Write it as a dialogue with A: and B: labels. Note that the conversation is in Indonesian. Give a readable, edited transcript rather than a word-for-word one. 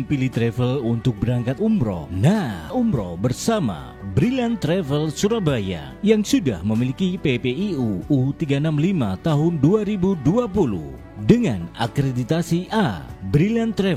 A: pilih travel untuk berangkat umroh? Nah, umroh bersama Brilliant Travel Surabaya yang sudah memiliki PPIU U365 tahun 2020 dengan akreditasi A. Brilliant Travel